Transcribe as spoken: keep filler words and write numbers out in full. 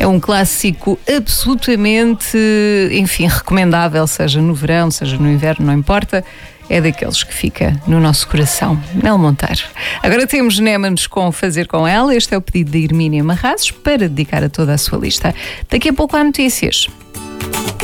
É um clássico absolutamente, enfim, recomendável, seja no verão, seja no inverno, não importa. É daqueles que fica no nosso coração. Nel Monteiro. Agora temos Némanos com Fazer Com Ela. Este é o pedido de Hermínia Marrazes para dedicar a toda a sua lista. Daqui a pouco há notícias.